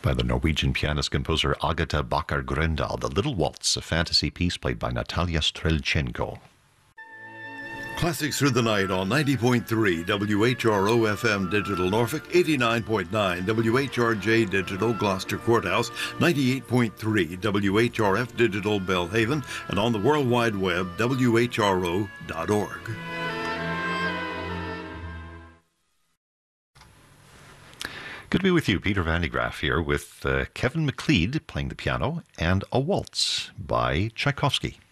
by the Norwegian pianist-composer Agata Bakar-Grøndal, The Little Waltz, a fantasy piece played by Natalia Strelchenko. Classics Through the Night on 90.3 WHRO FM Digital Norfolk, 89.9 WHRJ Digital Gloucester Courthouse, 98.3 WHRF Digital Belhaven, and on the World Wide Web, WHRO.org. Good to be with you. Peter Van de Graaff here with Kevin MacLeod playing the piano and a waltz by Tchaikovsky.